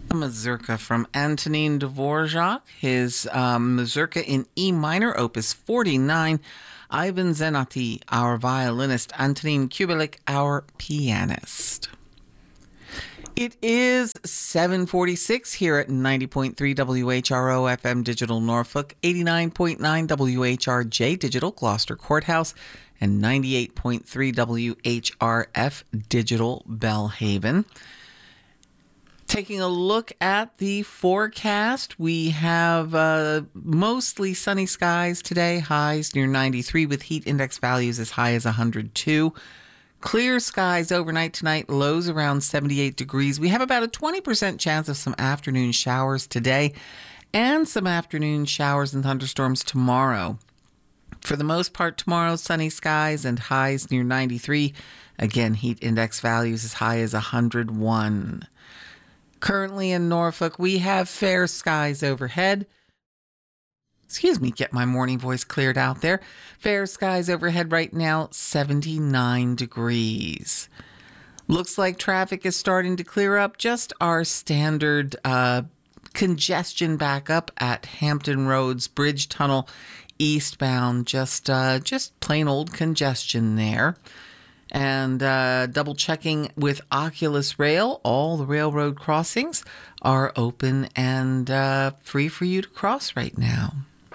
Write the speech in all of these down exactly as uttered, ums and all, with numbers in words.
A mazurka from Antonin Dvorak, his um, mazurka in E minor, opus forty-nine. Ivan Zenati, our violinist. Antonin Kubelik, our pianist. It is seven forty-six here at ninety point three W H R O F M Digital Norfolk, eighty-nine point nine W H R J Digital Gloucester Courthouse, and ninety-eight point three W H R F Digital Bellhaven. Taking a look at the forecast, we have uh, mostly sunny skies today, highs near ninety-three with heat index values as high as one hundred two. Clear skies overnight tonight, lows around seventy-eight degrees. We have about a twenty percent chance of some afternoon showers today and some afternoon showers and thunderstorms tomorrow. For the most part, tomorrow, sunny skies and highs near ninety-three. Again, heat index values as high as one hundred one. Currently in Norfolk, we have fair skies overhead. Excuse me, get my morning voice cleared out there. Fair skies overhead right now, seventy-nine degrees. Looks like traffic is starting to clear up. Just our standard uh, congestion back up at Hampton Roads Bridge Tunnel eastbound. Just, uh, just plain old congestion there. And uh, double checking with Oculus Rail, all the railroad crossings are open and uh, free for you to cross right now.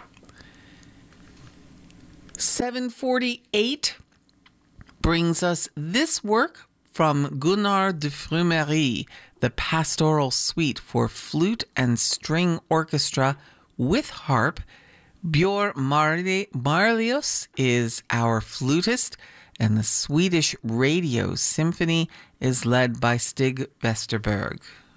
seven forty-eight brings us this work from Gunnar de Frumerie, the Pastoral Suite for Flute and String Orchestra with Harp. Björn Marli- Marlius is our flutist, and the Swedish Radio Symphony is led by Stig Vesterberg.